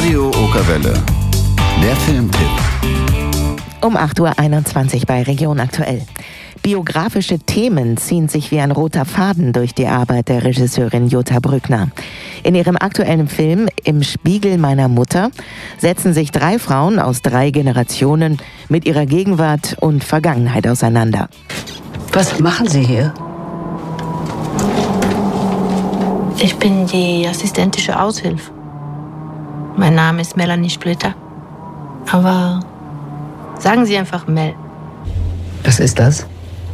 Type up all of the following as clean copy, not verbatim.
Radio Okerwelle. Der Filmtipp. Um 8:21 Uhr bei Region Aktuell. Biografische Themen ziehen sich wie ein roter Faden durch die Arbeit der Regisseurin Jutta Brückner. In ihrem aktuellen Film Im Spiegel meiner Mutter setzen sich 3 Frauen aus 3 Generationen mit ihrer Gegenwart und Vergangenheit auseinander. Was machen Sie hier? Ich bin die assistentische Aushilfe. Mein Name ist Melanie Splitter. Aber sagen Sie einfach Mel. Was ist das?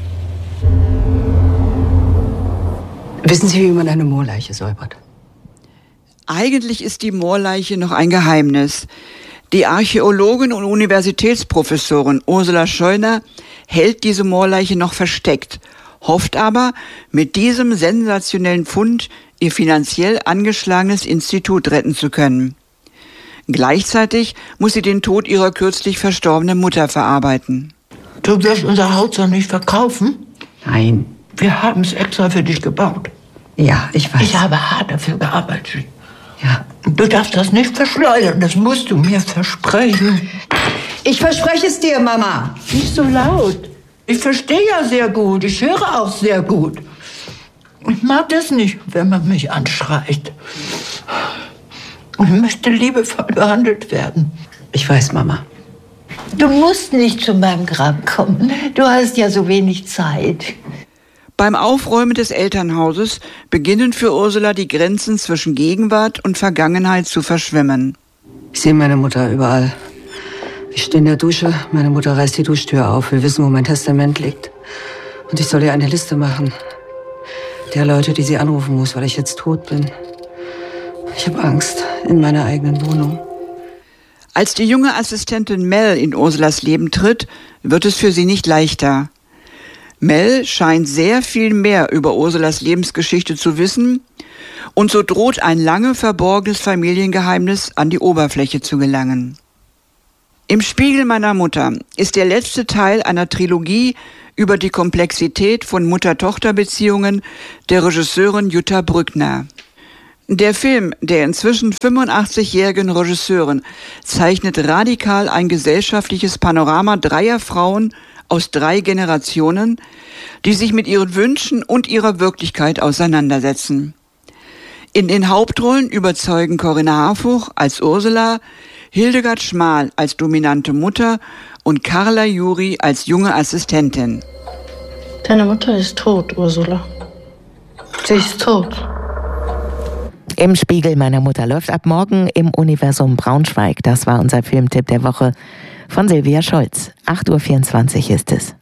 Wissen Sie, wie man eine Moorleiche säubert? Eigentlich ist die Moorleiche noch ein Geheimnis. Die Archäologin und Universitätsprofessorin Ursula Scheuner hält diese Moorleiche noch versteckt, hofft aber, mit diesem sensationellen Fund ihr finanziell angeschlagenes Institut retten zu können. Gleichzeitig muss sie den Tod ihrer kürzlich verstorbenen Mutter verarbeiten. Du wirst unser Haus doch nicht verkaufen? Nein. Wir haben es extra für dich gebaut. Ja, ich weiß. Ich habe hart dafür gearbeitet. Ja. Du darfst das nicht verschleudern, das musst du mir versprechen. Ich verspreche es dir, Mama. Nicht so laut. Ich verstehe ja sehr gut, ich höre auch sehr gut. Ich mag das nicht, wenn man mich anschreit. Ich möchte liebevoll behandelt werden. Ich weiß, Mama. Du musst nicht zu meinem Grab kommen. Du hast ja so wenig Zeit. Beim Aufräumen des Elternhauses beginnen für Ursula die Grenzen zwischen Gegenwart und Vergangenheit zu verschwimmen. Ich sehe meine Mutter überall. Ich stehe in der Dusche, meine Mutter reißt die Duschtür auf. Wir wissen, wo mein Testament liegt. Und ich soll ihr eine Liste machen. Der Leute, die sie anrufen muss, weil ich jetzt tot bin. Ich habe Angst in meiner eigenen Wohnung. Als die junge Assistentin Mel in Ursulas Leben tritt, wird es für sie nicht leichter. Mel scheint sehr viel mehr über Ursulas Lebensgeschichte zu wissen und so droht ein lange verborgenes Familiengeheimnis an die Oberfläche zu gelangen. Im Spiegel meiner Mutter ist der letzte Teil einer Trilogie über die Komplexität von Mutter-Tochter-Beziehungen der Regisseurin Jutta Brückner. Der Film der inzwischen 85-jährigen Regisseurin zeichnet radikal ein gesellschaftliches Panorama 3 Frauen aus 3 Generationen, die sich mit ihren Wünschen und ihrer Wirklichkeit auseinandersetzen. In den Hauptrollen überzeugen Corinna Harfuch als Ursula, Hildegard Schmal als dominante Mutter und Carla Juri als junge Assistentin. Deine Mutter ist tot, Ursula. Sie ist tot. Im Spiegel meiner Mutter läuft ab morgen im Universum Braunschweig. Das war unser Filmtipp der Woche von Silvia Scholz. 8:24 Uhr ist es.